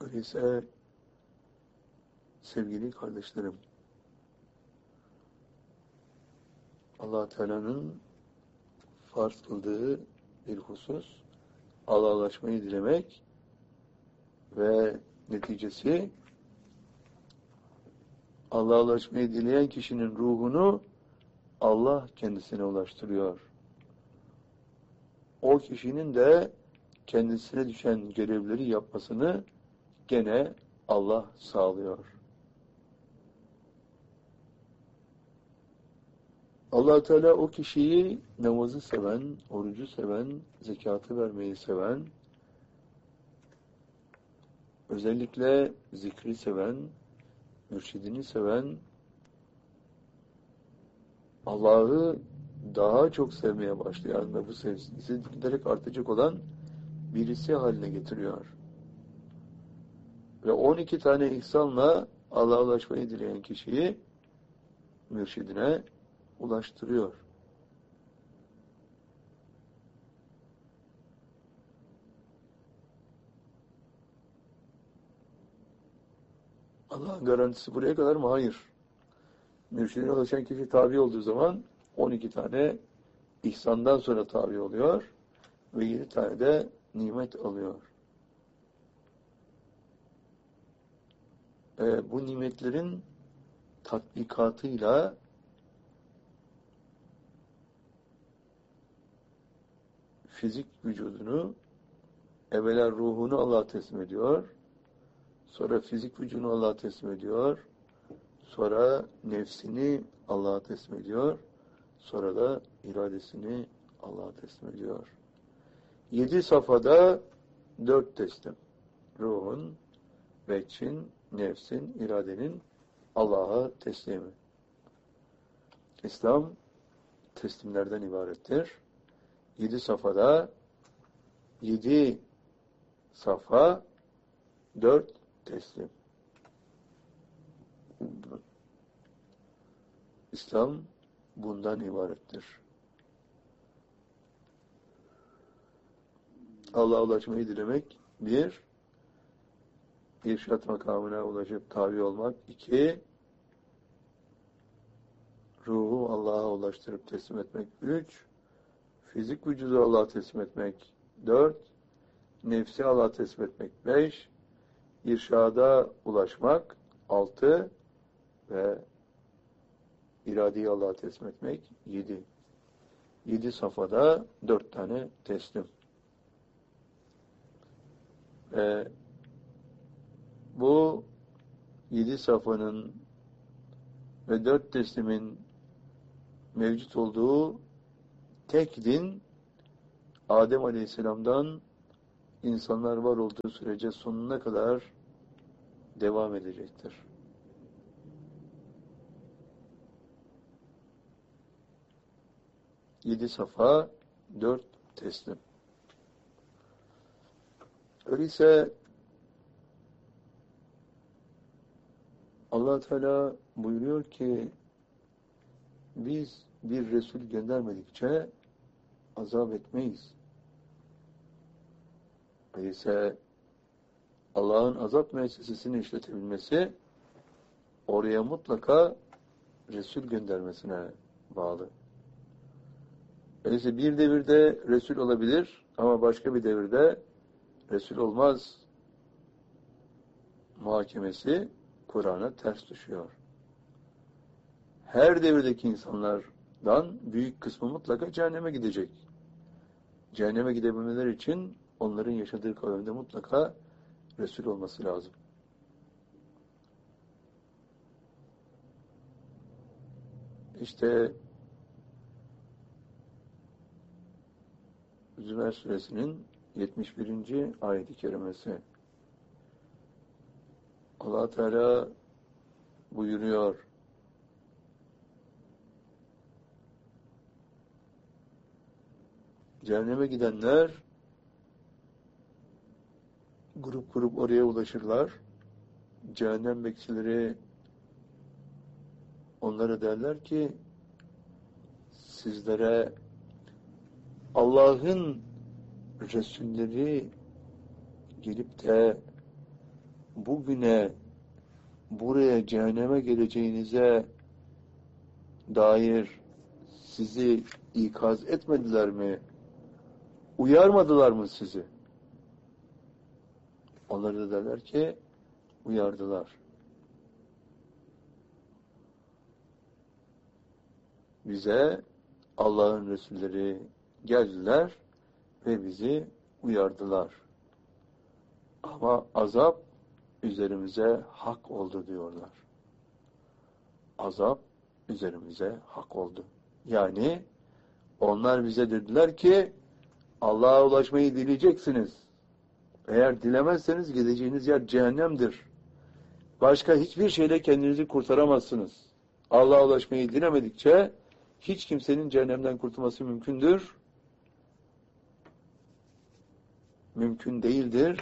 Öyleyse sevgili kardeşlerim, Allah Teala'nın farz kıldığı bir husus, Allah'laşmayı dilemek ve neticesi Allah'laşmayı dileyen kişinin ruhunu Allah kendisine ulaştırıyor. O kişinin de kendisine düşen görevleri yapmasını gene Allah sağlıyor. Allah Teala o kişiyi namazı seven, orucu seven, zekatı vermeyi seven, özellikle zikri seven, mürşidini seven, Allah'ı daha çok sevmeye başlayan ve bu sevgisi giderek artacak olan birisi haline getiriyor. Ve 12 tane ihsanla Allah'a ulaşmayı dileyen kişiyi mürşidine ulaştırıyor. Allah'ın garantisi buraya kadar mı? Hayır. Mürşidine ulaşan kişi tabi olduğu zaman 12 tane ihsandan sonra tabi oluyor ve 7 tane de nimet alıyor. Bu nimetlerin tatbikatıyla fizik vücudunu, evvela ruhunu Allah'a teslim ediyor, sonra fizik vücudunu Allah'a teslim ediyor, sonra nefsini Allah'a teslim ediyor, sonra da iradesini Allah'a teslim ediyor. 7 safhada 4 teslim. Ruhun, veçin, nefsin, iradenin Allah'a teslimi. İslam teslimlerden ibarettir. 7 safhada 7 safha 4 teslim. İslam bundan ibarettir. Allah'a ulaşmayı dilemek, bir, irşat makamına ulaşıp tabi olmak, 2, ruhu Allah'a ulaştırıp teslim etmek, 3, fizik vücudu Allah'a teslim etmek, 4, nefsi Allah'a teslim etmek, 5, irşada ulaşmak, 6 ve iradeyi Allah'a teslim etmek, 7. 7 safhada 4 tane teslim. Ve bu 7 safhanın ve 4 teslimin mevcut olduğu tek din, Adem Aleyhisselam'dan insanlar var olduğu sürece sonuna kadar devam edecektir. Yedi safa, 4 teslim. Öyleyse Allah Teala buyuruyor ki biz bir Resul göndermedikçe azap etmeyiz. Öyleyse Allah'ın azap müessesesini işletebilmesi oraya mutlaka Resul göndermesine bağlı. Öyleyse bir devirde Resul olabilir ama başka bir devirde Resul olmaz muhakemesi Kur'an'a ters düşüyor. Her devirdeki insanlardan büyük kısmı mutlaka cehenneme gidecek. Cehenneme gidebilmeleri için onların yaşadığı kavimde mutlaka Resul olması lazım. İşte Zümer suresinin 71. ayet-i kerimesi. Allah Teala buyuruyor. Cehenneme gidenler grup grup oraya ulaşırlar. Cehennem bekçileri onlara derler ki sizlere Allah'ın Resulleri gelip de bugüne buraya cehenneme geleceğinize dair sizi ikaz etmediler mi? Uyarmadılar mı sizi? Onlar da derler ki uyardılar. Bize Allah'ın Resulleri geldiler ve bizi uyardılar. Ama azap üzerimize hak oldu diyorlar. Azap üzerimize hak oldu. Yani onlar bize dediler ki Allah'a ulaşmayı dileyeceksiniz. Eğer dilemezseniz gideceğiniz yer cehennemdir. Başka hiçbir şeyle kendinizi kurtaramazsınız. Allah'a ulaşmayı dilemedikçe hiç kimsenin cehennemden kurtulması mümkün değildir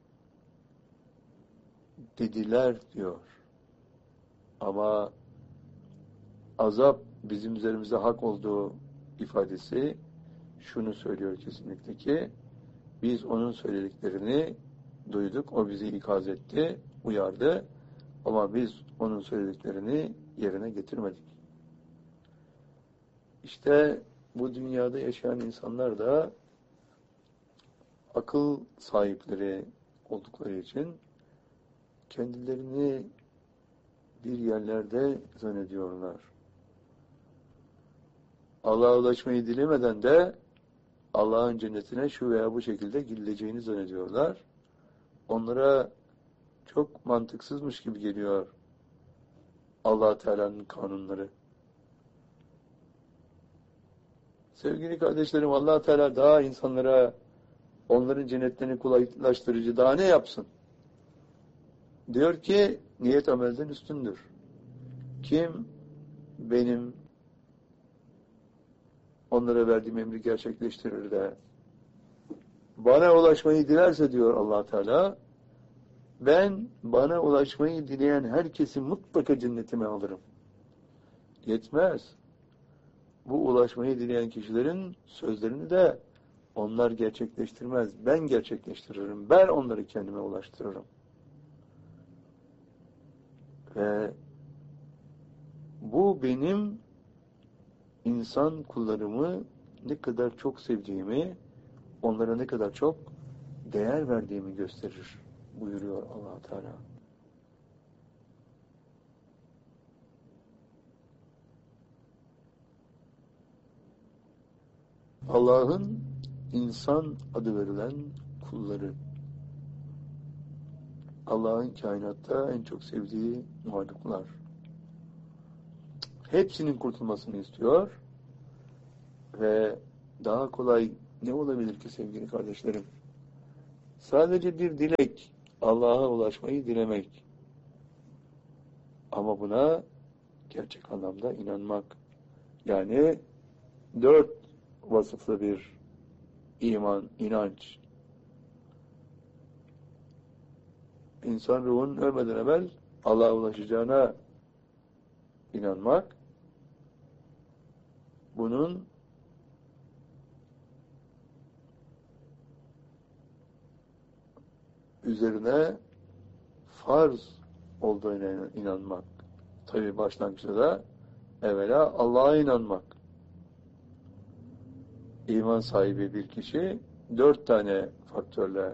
dediler diyor. Ama azap bizim üzerimize hak olduğu ifadesi şunu söylüyor kesinlikle ki biz onun söylediklerini duyduk, o bizi ikaz etti, uyardı ama biz onun söylediklerini yerine getirmedik. İşte bu dünyada yaşayan insanlar da akıl sahipleri oldukları için kendilerini bir yerlerde zannediyorlar. Allah'a ulaşmayı dilemeden de Allah'ın cennetine şu veya bu şekilde gidileceğini zannediyorlar. Onlara çok mantıksızmış gibi geliyor Allah Teala'nın kanunları. Sevgili kardeşlerim, Allah Teala daha insanlara onların cennetlerini kolaylaştırıcı daha ne yapsın? Diyor ki niyet amelden üstündür. Kim benim onlara verdiğim emri gerçekleştirir de bana ulaşmayı dilerse diyor Allah Teala, ben bana ulaşmayı dileyen herkesi mutlaka cennetime alırım. Yetmez. Bu ulaşmayı dileyen kişilerin sözlerini de onlar gerçekleştirmez. Ben gerçekleştiririm. Ben onları kendime ulaştırırım. Ve bu benim insan kullarımı ne kadar çok sevdiğimi, onlara ne kadar çok değer verdiğimi gösterir buyuruyor Allah Teala. Allah'ın insan adı verilen kulları, Allah'ın kainatta en çok sevdiği mahluklar. Hepsinin kurtulmasını istiyor ve daha kolay ne olabilir ki sevgili kardeşlerim? Sadece bir dilek, Allah'a ulaşmayı dilemek. Ama buna gerçek anlamda inanmak. Yani 4 vasıflı bir iman, inanç. İnsan ruhunun ölmeden evvel Allah'a ulaşacağına inanmak. Bunun üzerine farz olduğuna inanmak. Tabi başlangıçta da evvela Allah'a inanmak. İman sahibi bir kişi 4 tane faktörle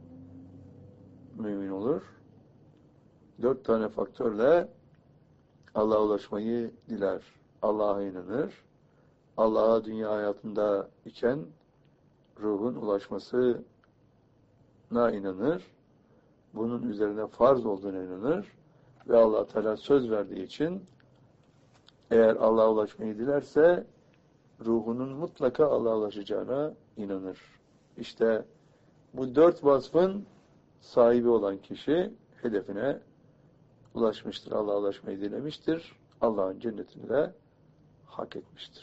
mümin olur. 4 tane faktörle Allah'a ulaşmayı diler. Allah'a inanır. Allah'a dünya hayatında iken ruhun ulaşmasına inanır. Bunun üzerine farz olduğuna inanır. Ve Allah Teala söz verdiği için eğer Allah'a ulaşmayı dilerse ruhunun mutlaka Allah'a ulaşacağına inanır. İşte bu 4 vasfın sahibi olan kişi hedefine ulaşmıştır. Allah'a ulaşmayı dilemiştir. Allah'ın cennetini de hak etmiştir.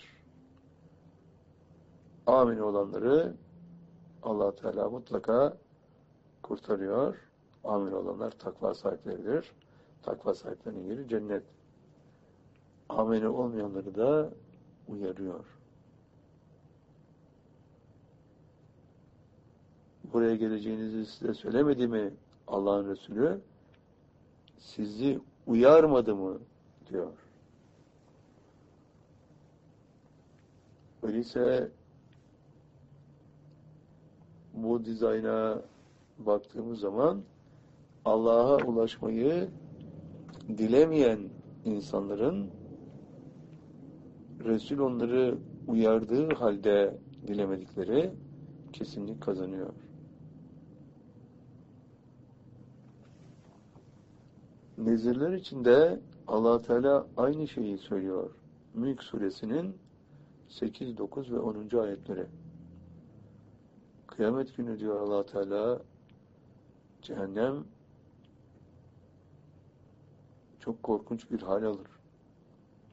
Amin olanları Allah Teala mutlaka kurtarıyor. Amin olanlar takva sahipleridir. Takva sahiplerinin yeri cennet. Amin olmayanları da uyarıyor. Buraya geleceğinizi size söylemedi mi Allah'ın Resulü? sizi uyarmadı mı diyor. Öyleyse bu dizayna baktığımız zaman Allah'a ulaşmayı dilemeyen insanların Resul onları uyardığı halde dilemedikleri kesinlik kazanıyor. Nezirler içinde Allah Teala aynı şeyi söylüyor. Mülk suresinin 8, 9 ve 10. ayetleri. Kıyamet günü diyor Allah Teala, cehennem çok korkunç bir hal alır.